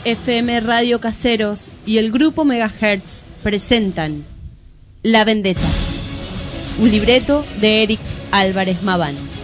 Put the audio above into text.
FM Radio Caseros y el Grupo Megahertz presentan La Vendetta, un libreto de Eric Álvarez Mabán.